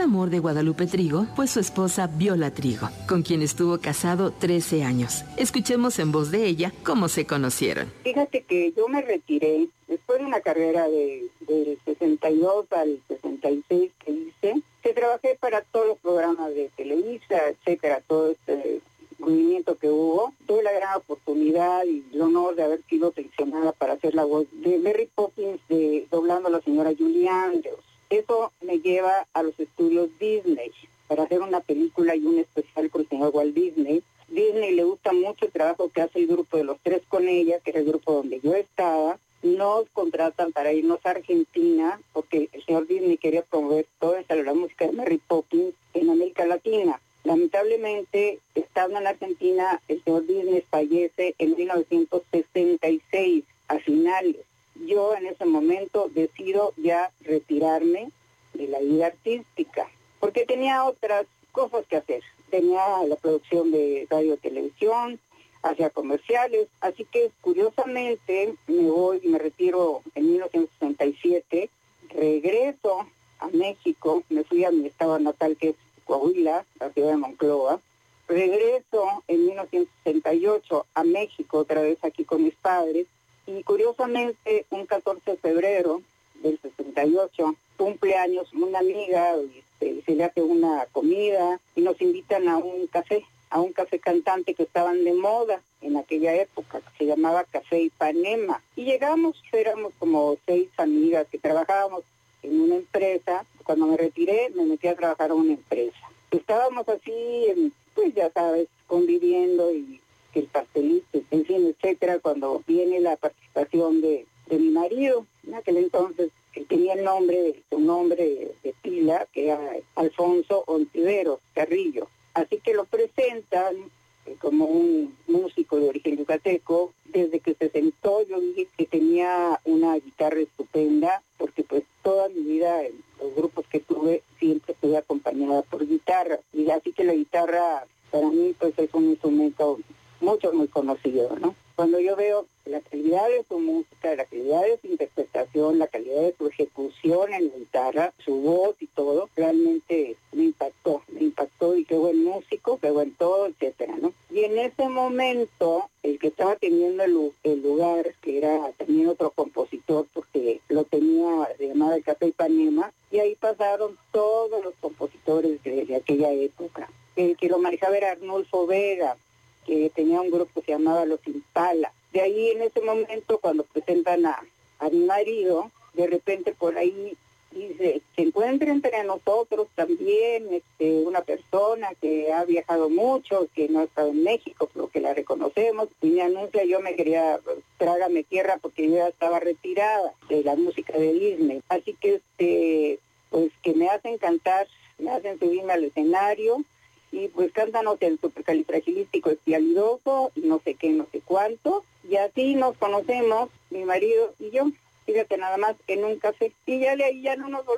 amor de Guadalupe Trigo fue su esposa Viola Trigo, con quien estuvo casado 13 años. Escuchemos en voz de ella cómo se conocieron. Fíjate que yo me retiré después de una carrera del 62 al 66 que hice. Trabajé para todos los programas de Televisa, etcétera, todo este movimiento que hubo. Tuve la gran oportunidad y el honor de haber sido seleccionada para hacer la voz de Mary Poppins, doblando a la señora Julie Andrews. Eso me lleva a los estudios Disney para hacer una película y un especial con el señor Walt Disney. Disney le gusta mucho el trabajo que hace el grupo de Los Tres con Ella, que era el grupo donde yo estaba. Nos contratan para irnos a Argentina porque el señor Disney quería promover toda la música de Mary Poppins en América Latina. Lamentablemente, estando en Argentina, el señor Disney fallece en 1966, a finales. Yo en ese momento decido ya retirarme de la vida artística, porque tenía otras cosas que hacer. Tenía la producción de radio y televisión, hacía comerciales, así que curiosamente me voy y me retiro en 1967, regreso a México, me fui a mi estado natal que es Coahuila, la ciudad de Monclova, regreso en 1968 a México, otra vez aquí con mis padres, y curiosamente un 14 de febrero del 68, cumpleaños una amiga, se le hace una comida y nos invitan a un café cantante que estaban de moda en aquella época, que se llamaba Café Ipanema. Y llegamos, éramos como 6 amigas que trabajábamos en una empresa. Cuando me retiré, me metí a trabajar en una empresa. Estábamos así, pues ya sabes, conviviendo y que el pastelito, en fin, etcétera, cuando viene la participación de mi marido, en aquel entonces, que tenía el nombre, un nombre de pila, que era Alfonso Ontiveros Carrillo. Así que lo presentan como un músico de origen yucateco. Desde que se sentó yo dije que tenía una guitarra estupenda, porque pues toda mi vida en los grupos que tuve siempre estuve acompañada por guitarra. Y así que la guitarra para mí pues es un instrumento muy conocido, ¿no? Cuando yo veo la calidad de su música, la calidad de su interpretación, la calidad de su ejecución en la guitarra, su voz y todo, realmente me impactó y qué buen músico, qué buen todo, etcétera, ¿no? Y en ese momento, el que estaba teniendo el lugar, que era también otro compositor, porque lo tenía, se llamaba el Café Ipanema, y ahí pasaron todos los compositores de aquella época. El que lo manejaba era Arnulfo Vega, que tenía un grupo que se llamaba Los Impala. De ahí en ese momento, cuando presentan a mi marido, de repente por ahí dice, se encuentra entre nosotros también una persona que ha viajado mucho, que no ha estado en México, pero que la reconocemos, y me anuncia, yo me quería, trágame tierra, porque yo ya estaba retirada de la música de Disney. Así que, pues que me hacen cantar, me hacen subirme al escenario, y pues cántanos el supercalifragilístico espialidoso y no sé qué, no sé cuánto, y así nos conocemos, mi marido y yo, fíjate nada más, en un café, y ya no nos volvemos